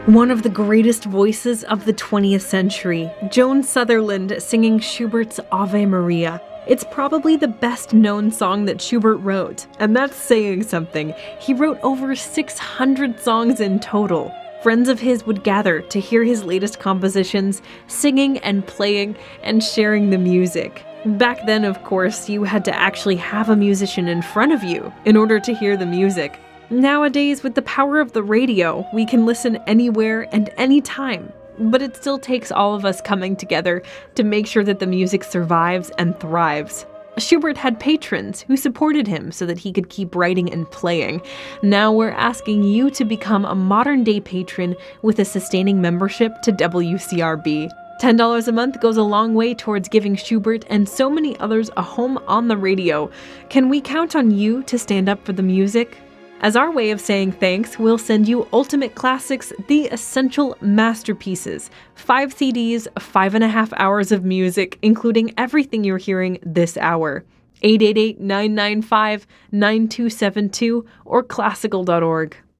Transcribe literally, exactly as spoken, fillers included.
One of the greatest voices of the twentieth century, Joan Sutherland singing Schubert's Ave Maria. It's probably the best known song that Schubert wrote, and that's saying something. He wrote over six hundred songs in total. Friends of his would gather to hear his latest compositions, singing and playing and sharing the music. Back then, of course, you had to actually have a musician in front of you in order to hear the music. Nowadays, with the power of the radio, we can listen anywhere and anytime. But it still takes all of us coming together to make sure that the music survives and thrives. Schubert had patrons who supported him so that he could keep writing and playing. Now we're asking you to become a modern-day patron with a sustaining membership to W C R B. ten dollars a month goes a long way towards giving Schubert and so many others a home on the radio. Can we count on you to stand up for the music? As our way of saying thanks, we'll send you Ultimate Classics, the essential masterpieces. Five C Ds, five and a half hours of music, including everything you're hearing this hour. eight eight eight, nine nine five, nine two seven two or classical dot org.